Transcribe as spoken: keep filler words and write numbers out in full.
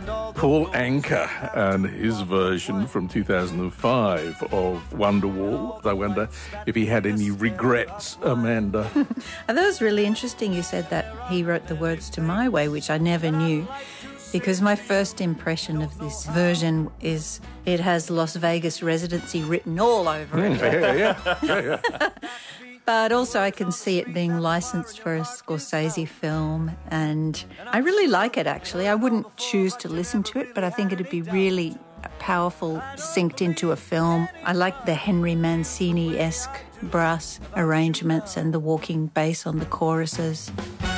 Paul Anka and his version from two thousand five of Wonderwall. I wonder if he had any regrets, Amanda. I thought it was really interesting you said that he wrote the words to My Way, which I never knew, because my first impression of this version is it has Las Vegas residency written all over it. Mm, yeah, yeah, yeah, yeah. But also I can see it being licensed for a Scorsese film, and I really like it, actually. I wouldn't choose to listen to it, but I think it'd be really powerful synced into a film. I like the Henry Mancini-esque brass arrangements and the walking bass on the choruses.